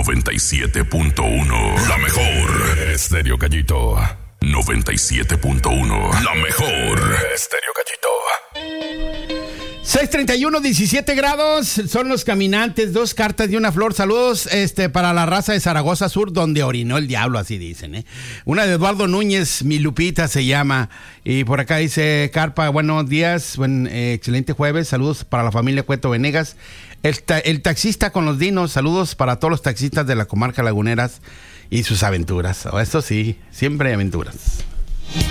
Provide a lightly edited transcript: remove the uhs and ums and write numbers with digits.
97.1. La mejor. Estéreo Gallito. 97.1. La mejor. Estéreo Gallito. 6:31, 17 grados. Son los caminantes, 2 cartas y una flor. Saludos para la raza de Zaragoza Sur, donde orinó el diablo, así dicen, Una de Eduardo Núñez, mi Lupita se llama. Y por acá dice Carpa, buenos días, excelente jueves. Saludos para la familia Cueto Venegas. El taxista con los dinos, saludos para todos los taxistas de la comarca Laguneras y sus aventuras. Esto sí, siempre hay aventuras.